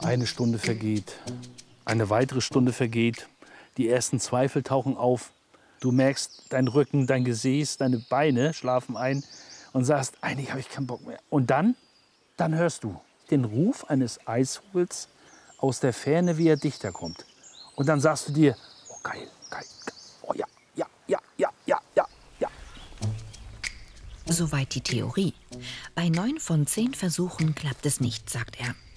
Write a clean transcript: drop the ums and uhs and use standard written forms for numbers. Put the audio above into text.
Eine Stunde vergeht, eine weitere Stunde vergeht. Die ersten Zweifel tauchen auf. Du merkst, dein Rücken, dein Gesäß, deine Beine schlafen ein und sagst, eigentlich habe ich keinen Bock mehr. Und dann hörst du den Ruf eines Eisvogels aus der Ferne, wie er dichter kommt. Und dann sagst du dir, oh geil, geil, geil. Oh ja, ja, ja, ja, ja, ja, ja. Soweit die Theorie. Bei 9 von 10 Versuchen klappt es nicht, sagt er.